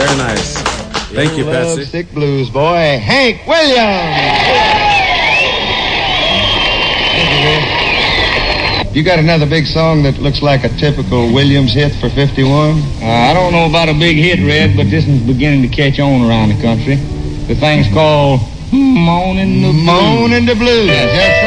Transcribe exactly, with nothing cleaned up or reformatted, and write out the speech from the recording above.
Very nice. Thank you, Patsy. Sick blues, boy. Hank Williams. You got another big song that looks like a typical Williams hit for fifty-one? Uh, I don't know about a big hit, Red, but this one's beginning to catch on around the country. The thing's called Moanin' the Blues. Moanin' the Blues. Yes, that's right.